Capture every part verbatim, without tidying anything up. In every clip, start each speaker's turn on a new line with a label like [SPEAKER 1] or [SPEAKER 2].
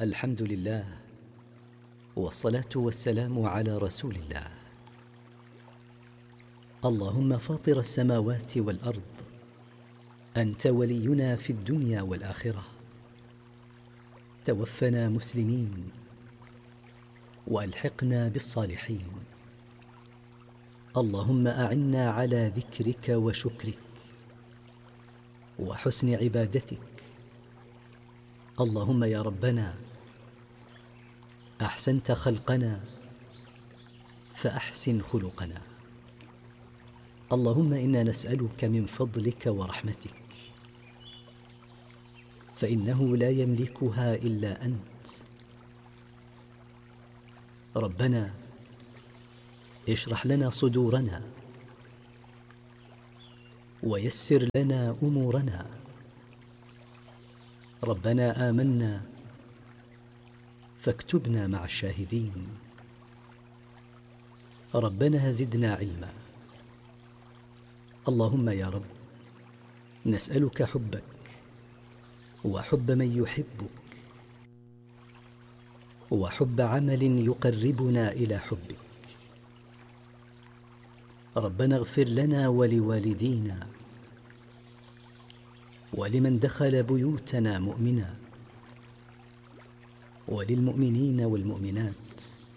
[SPEAKER 1] الحمد لله، والصلاة والسلام على رسول الله. اللهم فاطر السماوات والأرض، أنت ولينا في الدنيا والآخرة، توفنا مسلمين وألحقنا بالصالحين. اللهم أعنا على ذكرك وشكرك وحسن عبادتك. اللهم يا ربنا، أحسنت خلقنا فأحسن خلقنا. اللهم إنا نسألك من فضلك ورحمتك، فإنه لا يملكها إلا أنت. ربنا اشرح لنا صدورنا ويسر لنا أمورنا. ربنا آمنا فاكتبنا مع الشاهدين. ربنا زدنا علما. اللهم يا رب، نسألك حبك وحب من يحبك وحب عمل يقربنا إلى حبك. ربنا اغفر لنا ولوالدينا ولمن دخل بيوتنا مؤمنا، وللمؤمنين والمؤمنات.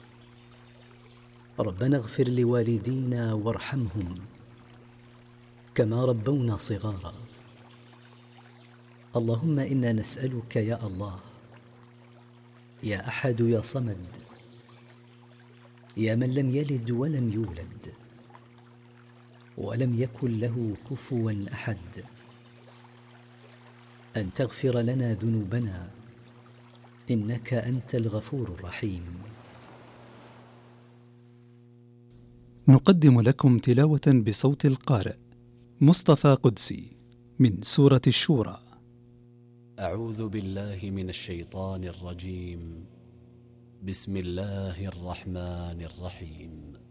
[SPEAKER 1] ربنا اغفر لوالدينا وارحمهم كما ربونا صغارا. اللهم إنا نسألك يا الله، يا أحد يا صمد، يا من لم يلد ولم يولد ولم يكن له كفوا أحد، أن تغفر لنا ذنوبنا، إنك أنت الغفور الرحيم.
[SPEAKER 2] نقدم لكم تلاوة بصوت القارئ مصطفى قدسي من سورة الشورى.
[SPEAKER 3] أعوذ بالله من الشيطان الرجيم. بسم الله الرحمن الرحيم.